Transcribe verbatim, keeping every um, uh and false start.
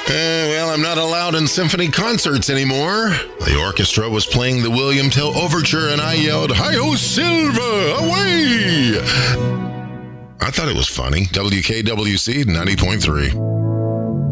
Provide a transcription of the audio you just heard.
well, I'm not allowed in symphony concerts anymore. The orchestra was playing the William Tell Overture, and I yelled, "Hi-ho, Silva, away!" I thought it was funny. W K W C ninety point three.